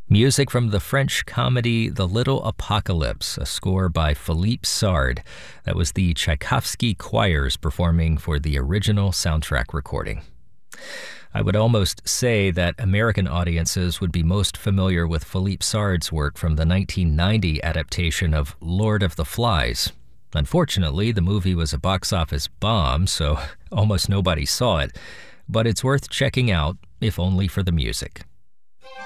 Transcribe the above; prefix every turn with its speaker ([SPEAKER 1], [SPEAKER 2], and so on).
[SPEAKER 1] Music from the French comedy The Little Apocalypse, a score by Philippe Sard. That was the Tchaikovsky Choirs performing for the original soundtrack recording. I would almost say that American audiences would be most familiar with Philippe Sard's work from the 1990 adaptation of Lord of the Flies. Unfortunately, the movie was a box office bomb, so almost nobody saw it, but it's worth checking out, if only for the music.